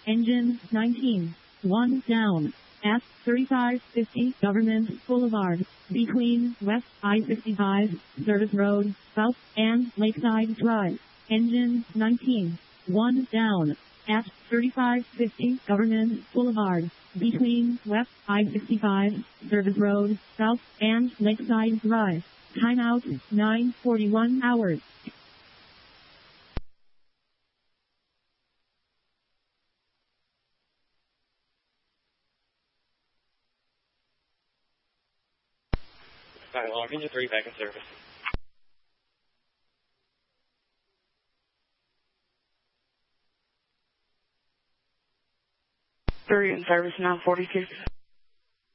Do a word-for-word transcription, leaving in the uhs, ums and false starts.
Engine nineteen. one down. At thirty-five fifty Government Boulevard, between West I sixty-five, Service Road, South, and Lakeside Drive. Engine nineteen. one down. At thirty-five fifty Government Boulevard, between West I sixty-five, Service Road, South, and Lakeside Drive. Timeout, nine forty-one hours. Skylog, Engine three back in service. three in service, nine forty-two.